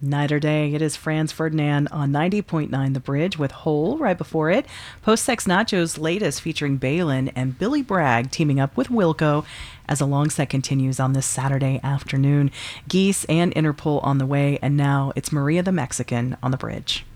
Night or Day. It is Franz Ferdinand on 90.9 The Bridge with Hole right before it. Post Sex Nachos latest featuring Balin and Billy Bragg teaming up with Wilco as a long set continues on this Saturday afternoon. Geese and Interpol on the way, and now it's Maria the Mexican on The Bridge.